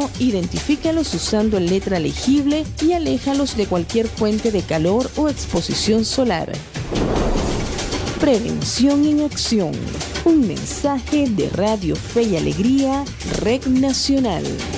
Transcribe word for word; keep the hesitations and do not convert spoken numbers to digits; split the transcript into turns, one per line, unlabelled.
teléfono, identifícalos usando letra legible y aléjalos de cualquier fuente de calor o exposición solar. Prevención en acción. Un mensaje de Radio Fe y Alegría, Red Nacional.